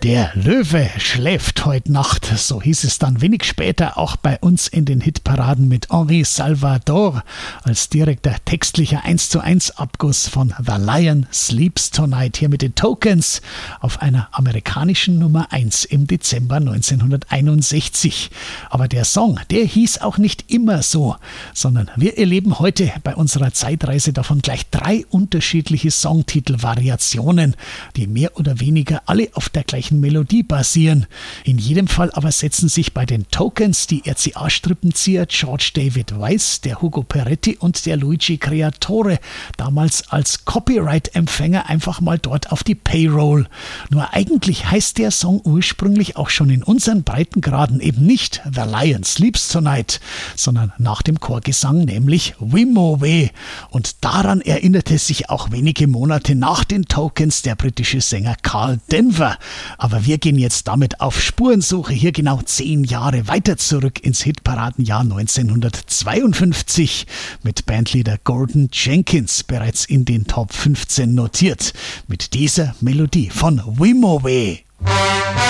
Der Löwe schläft heute Nacht, so hieß es dann wenig später auch bei uns in den Hitparaden mit Henri Salvador als direkter textlicher 1:1 Abguss von The Lion Sleeps Tonight hier mit den Tokens auf einer amerikanischen Nummer 1 im Dezember 1961. Aber der Song, der hieß auch nicht immer so, sondern wir erleben heute bei unserer Zeitreise davon gleich 3 unterschiedliche Songtitelvariationen, die mehr oder weniger alle auf der gleichen Melodie basieren. In jedem Fall aber setzen sich bei den Tokens die RCA-Strippenzieher George David Weiss, der Hugo Peretti und der Luigi Creatore damals als Copyright-Empfänger einfach mal dort auf die Payroll. Nur eigentlich heißt der Song ursprünglich auch schon in unseren Breitengraden eben nicht The Lion Sleeps Tonight, sondern nach dem Chorgesang nämlich Wimowe. Und daran erinnerte sich auch wenige Monate nach den Tokens der britische Sänger Carl Denver. Aber wir gehen jetzt damit auf Spurensuche hier genau 10 Jahre weiter zurück ins Hitparadenjahr 1952 mit Bandleader Gordon Jenkins bereits in den Top 15 notiert mit dieser Melodie von Wimowe.